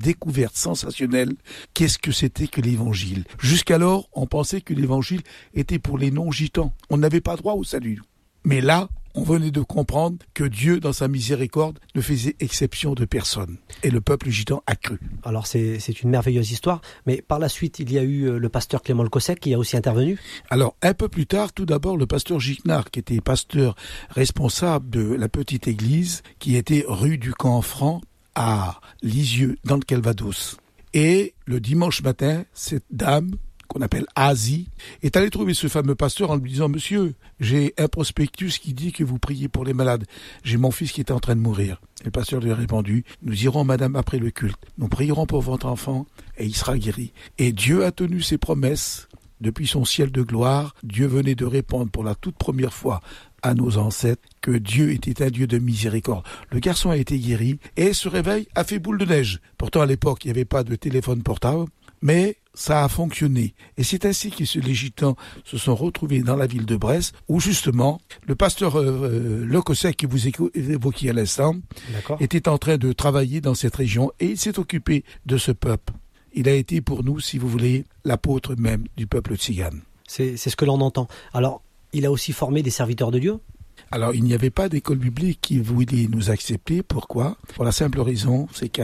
découverte sensationnelle. Qu'est-ce que c'était que l'évangile? Jusqu'alors, on pensait que l'évangile était pour les non-gitans. On n'avait pas droit au salut. Mais là, on venait de comprendre que Dieu, dans sa miséricorde, ne faisait exception de personne. Et le peuple gitan a cru. Alors c'est une merveilleuse histoire, mais par la suite, il y a eu le pasteur Clément Lecossec qui a aussi intervenu. Alors, un peu plus tard, tout d'abord, le pasteur Gignard, qui était pasteur responsable de la petite église, qui était rue du Camp-Franc à Lisieux, dans le Calvados. Et le dimanche matin, cette dame, qu'on appelle Asie, est allé trouver ce fameux pasteur en lui disant « Monsieur, j'ai un prospectus qui dit que vous priez pour les malades. J'ai mon fils qui est en train de mourir. » Et le pasteur lui a répondu « Nous irons, madame, après le culte. Nous prierons pour votre enfant et il sera guéri. » Et Dieu a tenu ses promesses. Depuis son ciel de gloire, Dieu venait de répondre pour la toute première fois à nos ancêtres que Dieu était un Dieu de miséricorde. Le garçon a été guéri et ce réveil a fait boule de neige. Pourtant, à l'époque, il n'y avait pas de téléphone portable, mais ça a fonctionné. Et c'est ainsi que les gitans se sont retrouvés dans la ville de Brest, où justement, le pasteur Lecossec, que vous évoquiez à l'instant, était en train de travailler dans cette région et il s'est occupé de ce peuple. Il a été pour nous, si vous voulez, l'apôtre même du peuple tzigane. C'est ce que l'on entend. Alors, il a aussi formé des serviteurs de Dieu ? Alors, il n'y avait pas d'école biblique qui voulait nous accepter. Pourquoi ? Pour la simple raison, c'est qu'à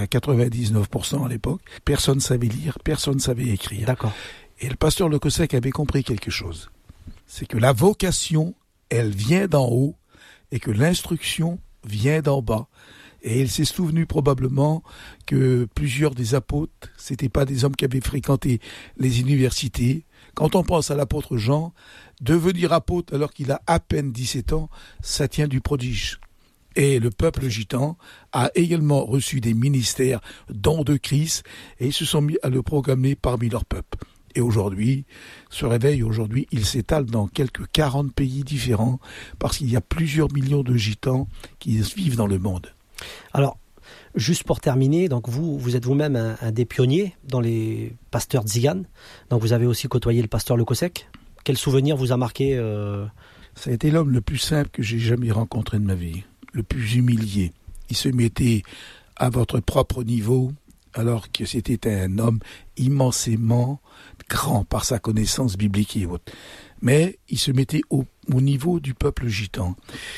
99% à l'époque, personne ne savait lire, personne ne savait écrire. D'accord. Et le pasteur Lecossec avait compris quelque chose. C'est que la vocation, elle vient d'en haut et que l'instruction vient d'en bas. Et il s'est souvenu probablement que plusieurs des apôtres, c'était pas des hommes qui avaient fréquenté les universités. Quand on pense à l'apôtre Jean, devenir apôtre alors qu'il a à peine 17 ans, ça tient du prodige. Et le peuple gitan a également reçu des ministères, dons de Christ, et ils se sont mis à le proclamer parmi leur peuple. Et aujourd'hui, ce réveil, il s'étale dans quelques 40 pays différents, parce qu'il y a plusieurs millions de gitans qui vivent dans le monde. Alors, juste pour terminer, donc vous êtes vous-même un des pionniers dans les pasteurs tziganes. Donc vous avez aussi côtoyé le pasteur Lecossec. Quel souvenir vous a marqué Ça a été l'homme le plus simple que j'ai jamais rencontré de ma vie, le plus humilié. Il se mettait à votre propre niveau, alors que c'était un homme immensément grand par sa connaissance biblique et autres. Mais il se mettait au niveau du peuple gitan.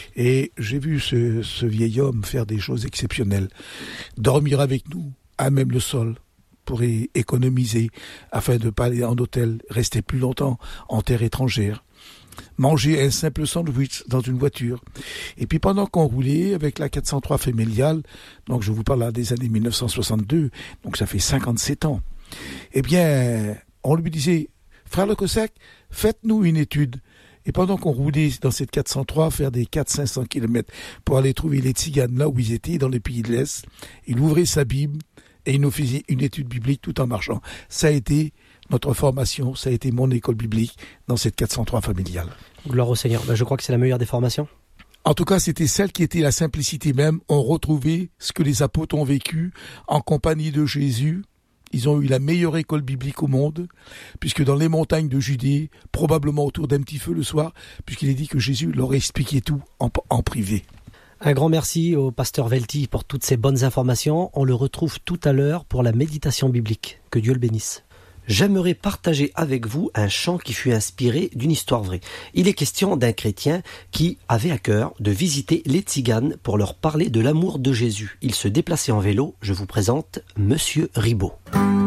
Et j'ai vu ce vieil homme faire des choses exceptionnelles. Dormir avec nous, à même le sol, pour économiser, afin de ne pas aller en hôtel, rester plus longtemps en terre étrangère. Manger un simple sandwich dans une voiture. Et puis pendant qu'on roulait avec la 403 familiale, donc je vous parle là des années 1962, donc ça fait 57 ans, eh bien, on lui disait, frère Lecossec, faites-nous une étude. Et pendant qu'on roulait dans cette 403, faire des 400-500 km pour aller trouver les tziganes là où ils étaient, dans les pays de l'Est, il ouvrait sa Bible et il nous faisait une étude biblique tout en marchant. Ça a été notre formation, ça a été mon école biblique dans cette 403 familiale. Gloire au Seigneur. Je crois que c'est la meilleure des formations. En tout cas, c'était celle qui était la simplicité même. On retrouvait ce que les apôtres ont vécu en compagnie de Jésus. Ils ont eu la meilleure école biblique au monde, puisque dans les montagnes de Judée, probablement autour d'un petit feu le soir, puisqu'il est dit que Jésus leur expliquait tout en privé. Un grand merci au pasteur Velti pour toutes ces bonnes informations. On le retrouve tout à l'heure pour la méditation biblique. Que Dieu le bénisse. J'aimerais partager avec vous un chant qui fut inspiré d'une histoire vraie. Il est question d'un chrétien qui avait à cœur de visiter les tziganes pour leur parler de l'amour de Jésus. Il se déplaçait en vélo. Je vous présente Monsieur Ribot.